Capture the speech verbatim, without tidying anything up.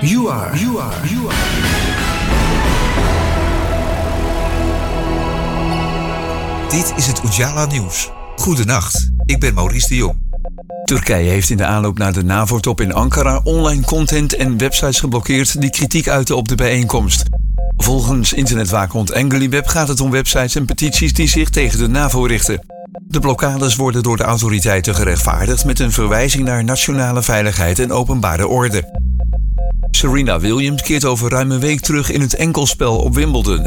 You are. You are. You are. Dit is het Ujala Nieuws. Goedenacht, ik ben Maurice de Jong. Turkije heeft in de aanloop naar de NAVO-top in Ankara online content en websites geblokkeerd die kritiek uiten op de bijeenkomst. Volgens internetwaakhond Engelibeb gaat het om websites en petities die zich tegen de NAVO richten. De blokkades worden door de autoriteiten gerechtvaardigd met een verwijzing naar nationale veiligheid en openbare orde. Serena Williams keert over ruim een week terug in het enkelspel op Wimbledon